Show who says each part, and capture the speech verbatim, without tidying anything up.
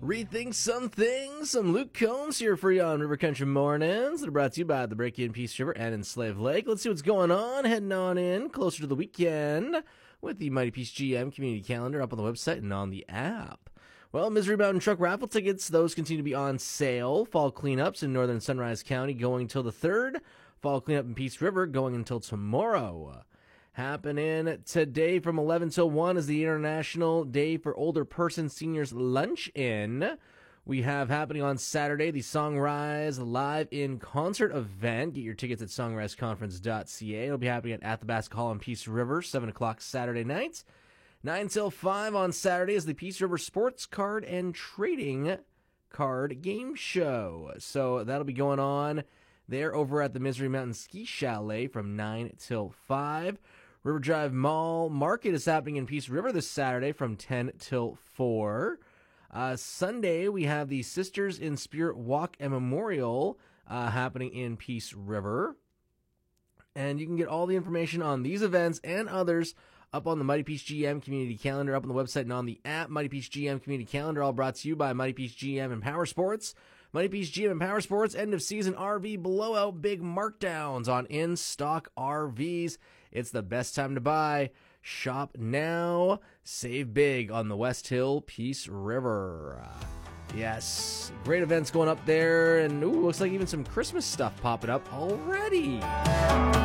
Speaker 1: Rethink some things. Some Luke Combs here for you on River Country Mornings. That are brought to you by the Break-In Peace River and in Slave Lake. Let's see what's going on. Heading on in closer to the weekend with the Mighty Peace G M community calendar up on the website and on the app. Well, Misery Mountain Truck raffle tickets, those continue to be on sale. Fall cleanups in northern Sunrise County going until the third. Fall cleanup in Peace River going until tomorrow. Happening today from eleven till one is the International Day for Older Persons Seniors Lunch-In. We have happening on Saturday the Songrise Live in Concert event. Get your tickets at songrise conference dot c a. It'll be happening at Athabasca Hall in Peace River, seven o'clock Saturday night. nine till five on Saturday is the Peace River Sports Card and Trading Card Game Show. So that'll be going on there over at the Misery Mountain Ski Chalet from nine till five. River Drive Mall Market is happening in Peace River this Saturday from ten till four. Uh, Sunday, we have the Sisters in Spirit Walk and Memorial uh, happening in Peace River. And you can get all the information on these events and others up on the Mighty Peace G M community calendar, up on the website and on the app. Mighty Peace G M community calendar, all brought to you by Mighty Peace G M and Power Sports. Mighty Peace G M and Power Sports, end of season R V blowout, big markdowns on in-stock R Vs. It's the best time to buy. Shop now, save big on the West Hill Peace River. Yes, great events going up there, and ooh, looks like even some Christmas stuff popping up already.